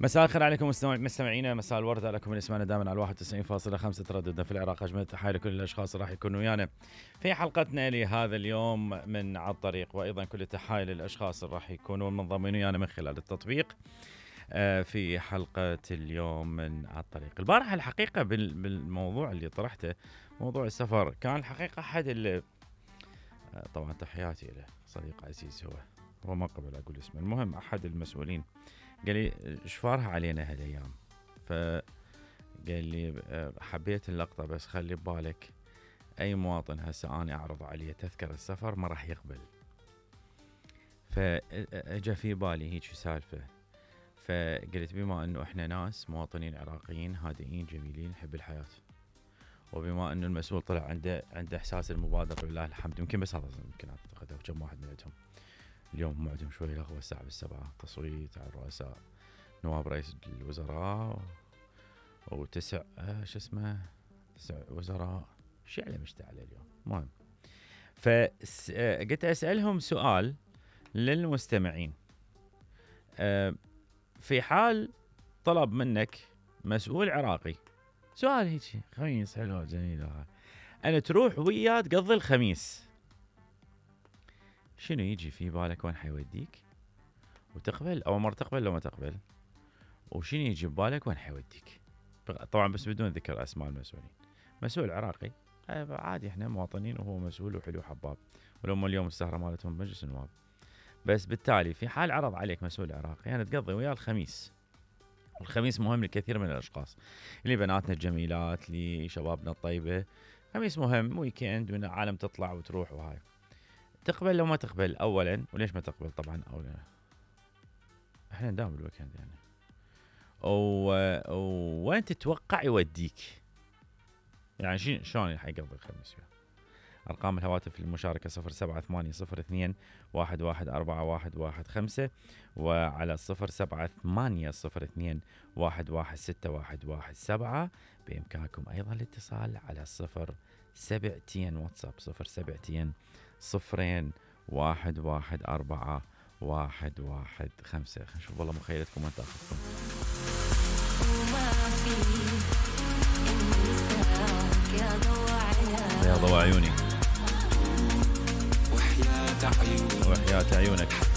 مساء الخير عليكم مستمعينا، مساء الورد عليكم. نسمعنا دائما على 91.5 ترددنا في العراق. أجمل تحية لكل الأشخاص اللي راح يكونوا ويانا في حلقتنا لهذا اليوم من على الطريق، وأيضا كل تحية للأشخاص اللي راح يكونوا منضمين ويانا من خلال التطبيق في حلقة اليوم من على الطريق. البارحة الحقيقة بالموضوع اللي طرحته، موضوع السفر، كان الحقيقة أحد اللي طبعا تحياتي له صديق عزيز، هو ما قبل أقول اسمه، المهم أحد المسؤولين قال لي شفارها علينا هالايام، فقال لي حبيت اللقطه بس خلي ببالك اي مواطن هسه انا اعرض عليه تذكره السفر ما راح يقبل. فاجا في بالي هيك سالفه، فقلت بما انه احنا ناس مواطنين عراقيين هادئين جميلين نحب الحياه، وبما انه المسؤول طلع عنده احساس المبادره لله الحمد، يمكن بس هذا يمكن اعتقد كم واحد من عندهم اليوم معدم شوي لغوة الساعة 7 تصويت على الرؤساء، نواب رئيس الوزراء وتسع تسع وزراء، شعلة مشتعلة اليوم. المهم فقلت أسألهم سؤال للمستمعين، في حال طلب منك مسؤول عراقي سؤال هيك خميس حلو جميل، أنا تروح وياه تقضي الخميس، شنو يجي في بالك وين حيوديك؟ وتقبل أول مرة تقبل لو ما تقبل؟ وشنو يجي ببالك وين حيوديك؟ طبعا بس بدون ذكر أسماء المسؤولين. مسؤول عراقي عادي، احنا مواطنين وهو مسؤول وحلو حباب، ولهم اليوم السهرة مالتهم مجلس النواب. بس بالتالي في حال عرض عليك مسؤول عراقي يعني تقضي وياه الخميس، والخميس مهم لكثير من الأشخاص، اللي بناتنا الجميلات، لشبابنا الطيبة، خميس مهم، ويكند من العالم تطلع وتروح وهاي. تقبل لو ما تقبل أولا، وليش ما تقبل؟ طبعا أولا احنا نداوم بالويكند يعني، وين تتوقع يوديك؟ يعني شلون حيقضي الخميس؟ أرقام الهواتف للمشاركة 0780211415 وعلى 0780211617. بإمكانكم أيضا الاتصال على 07 واتساب 07 0 1 1 4 1 1 5. نشوف والله مخيلتكم وين تاخذكم. يا ضوء عيوني وحياة عيونك